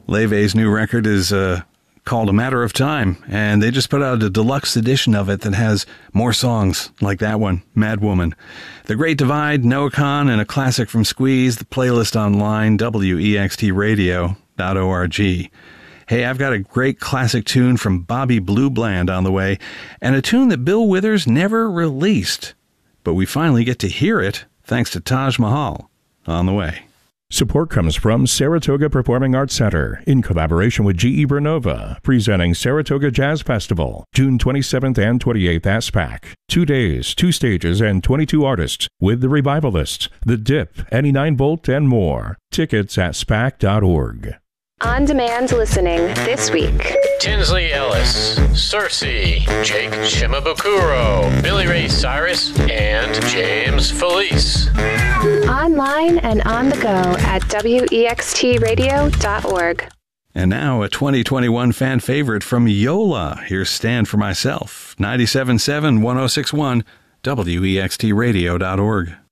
Leve's new record is called A Matter of Time, and they just put out a deluxe edition of it that has more songs like that one, Mad Woman. The Great Divide, Noah Kahan, and a classic from Squeeze. The playlist online, wextradio.org. Hey, I've got a great classic tune from Bobby Blue Bland on the way, and a tune that Bill Withers never released. But we finally get to hear it thanks to Taj Mahal on the way. Support comes from Saratoga Performing Arts Center in collaboration with G.E. Bernova, presenting Saratoga Jazz Festival, June 27th and 28th at SPAC. 2 days, 2 stages, and 22 artists with the Revivalists, The Dip, Any 9 Volt, and more. Tickets at spac.org. On-demand listening this week. Tinsley Ellis, Cersei, Jake Shimabukuro, Billy Ray Cyrus, and James Felice. Online and on the go at wextradio.org. And now a 2021 fan favorite from Yola. Here's Stand For Myself, 97.7, 106.1, wextradio.org.